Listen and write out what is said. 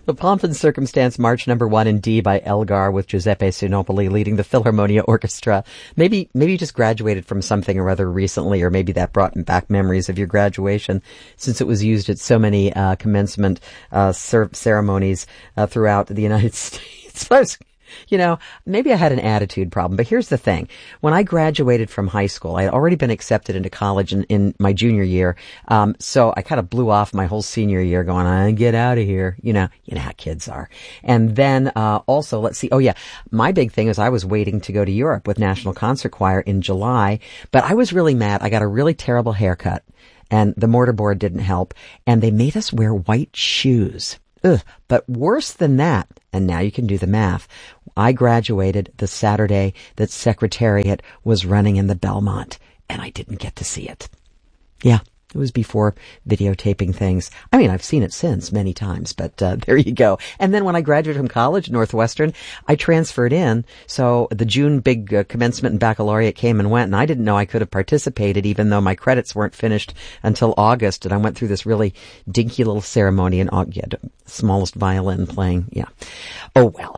The Pomp and Circumstance March #1 in D by Elgar with Giuseppe Sinopoli leading the Philharmonia Orchestra. Maybe you just graduated from something or other recently, or maybe that brought back memories of your graduation, since it was used at so many commencement ceremonies throughout the United States. Maybe I had an attitude problem, but here's the thing. When I graduated from high school, I had already been accepted into college in my junior year. So I kind of blew off my whole senior year going, I get out of here. You know how kids are. And then, also, let's see. Oh yeah. My big thing is I was waiting to go to Europe with National Concert Choir in July, but I was really mad. I got a really terrible haircut and the mortarboard didn't help, and they made us wear white shoes. Ugh. But worse than that, and now you can do the math, I graduated the Saturday that Secretariat was running in the Belmont, and I didn't get to see it. Yeah, it was before videotaping things. I mean, I've seen it since many times, but there you go. And then when I graduated from college, Northwestern, I transferred in. So the June big commencement and baccalaureate came and went, and I didn't know I could have participated, even though my credits weren't finished until August. And I went through this really dinky little ceremony, and the smallest violin playing. Yeah. Oh, well.